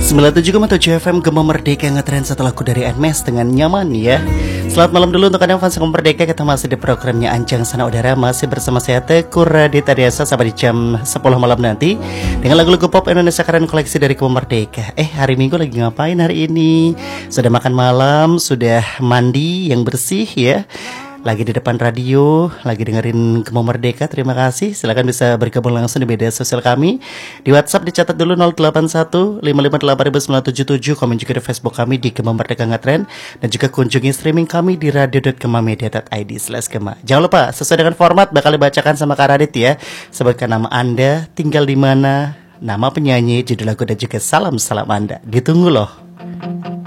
97,7 FM Gema Merdeka ngetren setelah lagu dari NMES dengan nyaman ya. Selamat malam dulu untuk Anda fans Gema Merdeka. Kita masih di programnya Anjang Sana Udara. Masih bersama saya Teguh Raditya Diasa sampai di jam 10 malam nanti dengan lagu-lagu pop Indonesia keren koleksi dari Gema Merdeka. Hari Minggu lagi ngapain hari ini? Sudah makan malam? Sudah mandi yang bersih ya? Lagi di depan radio, lagi dengerin Gema Merdeka, terima kasih. Silakan bisa bergabung langsung di media sosial kami. Di WhatsApp dicatat dulu 081 5588977. Komen juga di Facebook kami di Gema Merdeka Ngetren. Dan juga kunjungi streaming kami di radio.gemamedia.id/gema. Jangan lupa, sesuai dengan format bakal dibacakan sama Kak Radit ya. Sebutkan nama Anda, tinggal di mana, nama penyanyi, judul lagu dan juga salam Anda. Ditunggu loh.